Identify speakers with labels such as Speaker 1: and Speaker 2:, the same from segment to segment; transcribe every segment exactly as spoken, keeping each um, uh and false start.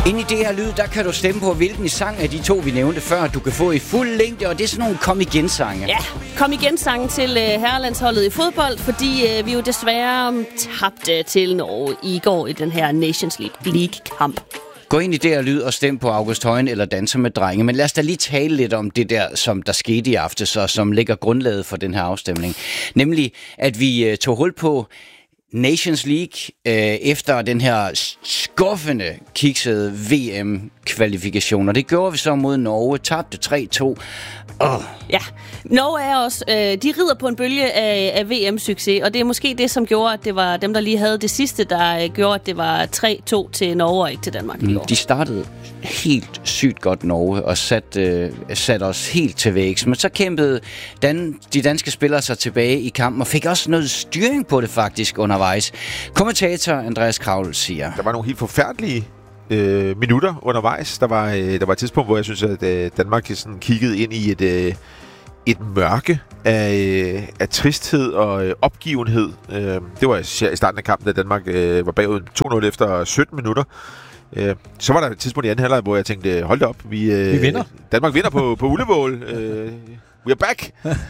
Speaker 1: Inde i det her lyd, der kan du stemme på, hvilken sang af de to, vi nævnte før, du kan få i fuld længde, og det er sådan nogle kom-igen-sange.
Speaker 2: Ja, kom-igen-sange til uh, herrelandsholdet i fodbold, fordi uh, vi jo desværre tabte til Norge i går i den her Nations League-kamp.
Speaker 1: Gå ind i det her lyd og stem på August Højen eller Danser med drenge, men lad os da lige tale lidt om det der, som der skete i aftes, og som ligger grundlaget for den her afstemning. Nemlig, at vi uh, tog hul på Nations League øh, efter den her skuffende kiksede V M-kvalifikation. Og det gjorde vi så mod Norge. Tabte tre to. Oh.
Speaker 2: Ja, Norge er også, øh, de rider på en bølge af, af V M-succes, og det er måske det, som gjorde, at det var dem, der lige havde det sidste, der øh, gjorde, at det var tre to til Norge og ikke til Danmark.
Speaker 1: Mm, de startede helt sygt godt Norge og satte øh, sat os helt til vægs. Men så kæmpede dan, de danske spillere sig tilbage i kampen og fik også noget styring på det faktisk undervejs. Kommentator Andreas Kravl siger:
Speaker 3: Der var nogle helt forfærdelige øh, minutter undervejs. Der var, øh, der var et tidspunkt, hvor jeg synes, at øh, Danmark sådan kiggede ind i et, øh, et mørke af, øh, af tristhed og øh, opgivenhed. Øh, det var i starten af kampen, da Danmark øh, var bagud to nul efter sytten minutter. Øh, så var der et tidspunkt i anden halvleg, hvor jeg tænkte, hold da op, vi, øh,
Speaker 4: vi vinder.
Speaker 3: Danmark vinder på, på Ullevål. Øh, we are back!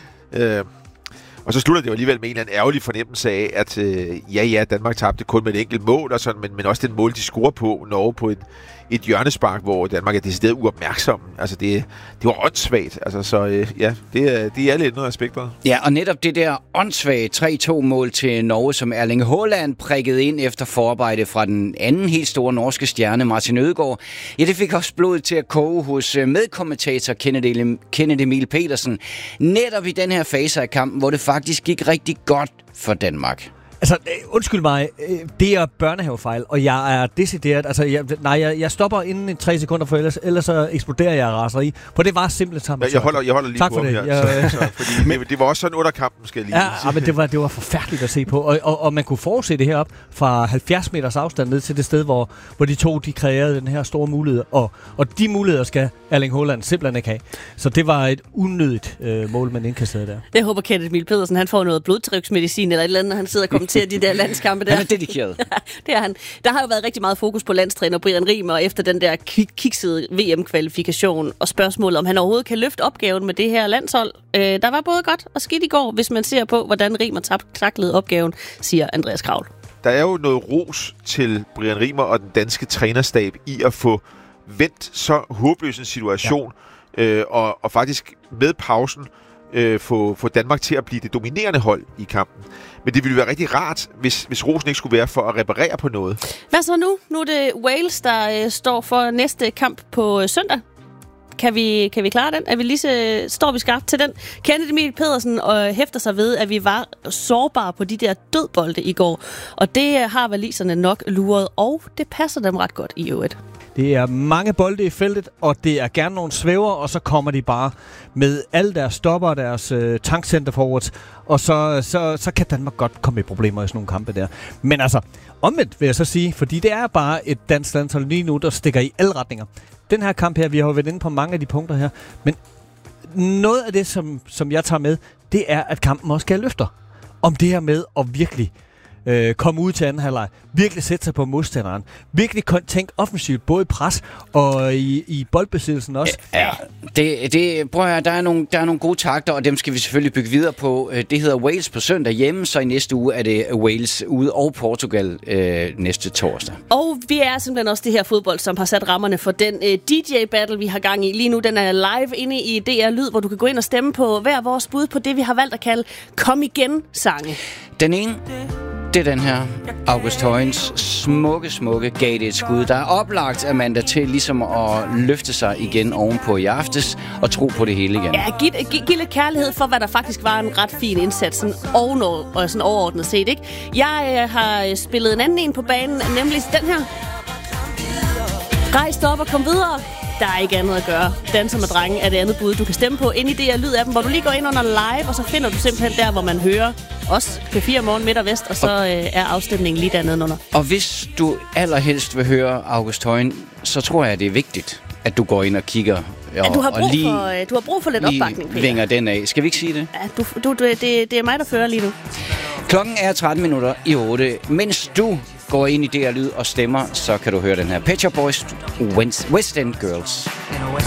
Speaker 3: øh, Og så slutter det jo alligevel med en eller anden ærgerlig fornemmelse af, at øh, ja, ja, Danmark tabte kun med et enkelt mål, og sådan, men, men også den mål, de scorer på, Norge på et, et hjørnespark, hvor Danmark er decideret uopmærksom. Altså, det, det var åndssvagt. Altså, så øh, ja, det er, det er lidt noget respekt for.
Speaker 1: Ja, og netop det der åndssvage tre to-mål til Norge, som Erling Haaland prikkede ind efter forarbejde fra den anden helt store norske stjerne, Martin Ødegaard, ja, det fik også blodet til at koge hos medkommentator Kenneth, Kenneth Emil Petersen, netop i den her fase af kampen, hvor det faktisk gik rigtig godt for Danmark.
Speaker 4: Altså, undskyld mig, det er børnehavefejl, og jeg er decideret, altså, jeg, nej, jeg, jeg stopper inden tre sekunder, for ellers, ellers så eksploderer jeg af raseri, for det var simpelthen
Speaker 3: ja, jeg holder, jeg holder lige
Speaker 4: tak
Speaker 3: på
Speaker 4: for det.
Speaker 3: Her,
Speaker 4: jeg,
Speaker 3: så, så, fordi men, det, det var også sådan under kampen, skal jeg lige
Speaker 4: ja, sige. Ja, men det var, det var forfærdeligt at se på, og, og, og man kunne forudse det herop fra halvfjerds meters afstand ned til det sted, hvor, hvor de to, de kreerede den her store mulighed, og, og de muligheder skal Erling Haaland simpelthen ikke have. Så det var et unødigt øh, mål, man indkastede der.
Speaker 2: Jeg håber, Kenneth Emil Petersen, han får noget blodtryksmedicin eller et eller andet, når han sidder og kommenterer de der landskampe der.
Speaker 1: Han er dedikeret.
Speaker 2: Det er han. Der har jo været rigtig meget fokus på landstræner Brian Riemer efter den der kiksede V M-kvalifikation og spørgsmålet, om han overhovedet kan løfte opgaven med det her landshold. Øh, der var både godt og skidt i går, hvis man ser på, hvordan Riemer taklede opgaven, siger Andreas Kravl.
Speaker 3: Der er jo noget ros til Brian Riemer og den danske trænerstab i at få vendt så håbløs en situation, ja. øh, og, og faktisk med pausen øh, få, få Danmark til at blive det dominerende hold i kampen. Men det ville være rigtig rart, hvis, hvis rosen ikke skulle være for at reparere på noget.
Speaker 2: Hvad så nu? Nu er det Wales, der øh, står for næste kamp på øh, søndag. Kan vi, kan vi klare den? Er vi lige så, står vi skarpt til den? Kenneth Emil Pedersen og hæfter sig ved, at vi var sårbare på de der dødbolde i går. Og det har valiserne nok luret, og det passer dem ret godt i øvrigt.
Speaker 4: Det er mange bolde i feltet, og det er gerne nogle svæver, og så kommer de bare med alle deres stopper, deres øh, tankcenter forwards, og så, så, så kan Danmark godt komme i problemer i sådan nogle kampe der. Men altså, omvendt vil jeg så sige, fordi det er bare et dansk landshold lige nu, der stikker i alle retninger. Den her kamp her, vi har jo været inde på mange af de punkter her, men noget af det, som, som jeg tager med, det er, at kampen også skal have løfter. Om det her med at virkelig øh, komme ud til anden halvleg, virkelig sætte sig på modstanderen, virkelig tænke offensivt, både i pres og i, i boldbesiddelsen også.
Speaker 1: Ja, det, det, prøv at høre, der er, nogle, der er nogle gode takter, og dem skal vi selvfølgelig bygge videre på. Det hedder Wales på søndag hjemme, så i næste uge er det Wales ude og Portugal øh, næste torsdag.
Speaker 2: Og vi er simpelthen også det her fodbold, som har sat rammerne for den øh, D J-battle, vi har gang i lige nu. Den er live inde i D R Lyd, hvor du kan gå ind og stemme på hver vores bud på det, vi har valgt at kalde Kom igen-sange.
Speaker 1: Den ene, det er den her August Højens smukke, smukke gav det et skud. Der er oplagt Amanda til ligesom at løfte sig igen ovenpå i aftes og tro på det hele igen.
Speaker 2: Ja, giv, giv, giv lidt kærlighed for, hvad der faktisk var en ret fin indsats, sådan, ovenover, og sådan overordnet set, ikke? Jeg øh, har spillet en anden en på banen, nemlig den her. Rejs dig op og kom videre. Der er ikke andet at gøre. Danser med drenge er det andet bud, du kan stemme på ind i det her lyd af dem, hvor du lige går ind under live, og så finder du simpelthen der, hvor man hører os P fire morgen midt og vest, og så øh, er afstemningen lige dernede under.
Speaker 1: Og hvis du allerhelst vil høre August Højen, så tror jeg, det er vigtigt, at du går ind og kigger. Og,
Speaker 2: ja, du, har brug
Speaker 1: lige,
Speaker 2: for, øh, du har brug for lidt opbakning, Peter.
Speaker 1: Vinger den af. Skal vi ikke sige det?
Speaker 2: Ja, du, du, det, det er mig, der fører lige nu.
Speaker 1: Klokken er tretten minutter i otte. Mens du går ind i D R Lyd og stemmer, så kan du høre den her Pet Shop Boys West End Girls.